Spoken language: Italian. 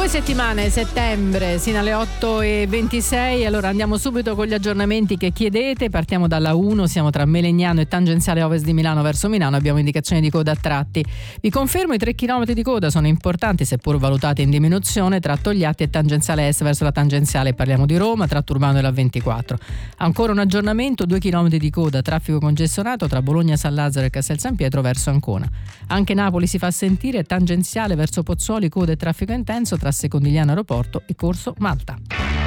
2 settimane, settembre, sino alle 8:26. Allora andiamo subito con gli aggiornamenti che chiedete. Partiamo dalla 1, siamo tra Melegnano e tangenziale ovest di Milano verso Milano, abbiamo indicazioni di coda a tratti. Vi confermo, i 3 km di coda sono importanti, seppur valutati in diminuzione, tra Togliatti e tangenziale est verso la tangenziale, parliamo di Roma, tratto urbano della 24. Ancora un aggiornamento, 2 km di coda, traffico congestionato tra Bologna San Lazzaro e Castel San Pietro verso Ancona. Anche Napoli si fa sentire, tangenziale verso Pozzuoli, coda e traffico intenso tra Secondigliano Aeroporto e Corso Malta.